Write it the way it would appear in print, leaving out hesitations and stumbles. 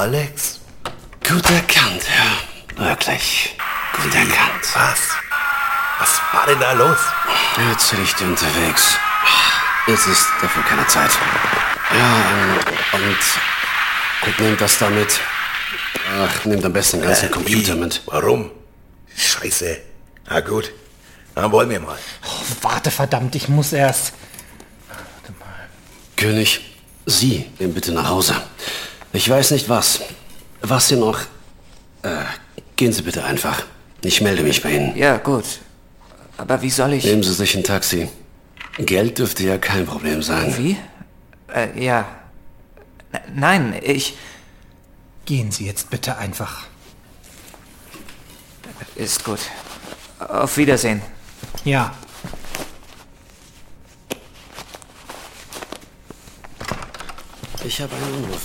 Alex? Gut erkannt, ja. Wirklich. Gut erkannt. Was war denn da los? Jetzt bin ich unterwegs. Jetzt ist dafür keine Zeit. Ja, und nehmt das da mit. Ach, nehmt am besten den ganzen Computer mit. Warum? Scheiße. Na gut, dann wollen wir mal. Oh, warte, verdammt, ich muss erst... König, Sie gehen bitte nach Hause. Ich weiß nicht was. Was Sie noch... gehen Sie bitte einfach. Ich melde mich bei Ihnen. Ja, gut. Aber wie soll ich... Nehmen Sie sich ein Taxi. Geld dürfte ja kein Problem sein. Wie? Ja. Nein, ich... Gehen Sie jetzt bitte einfach. Ist gut. Auf Wiedersehen. Ja. Ich habe einen Anruf.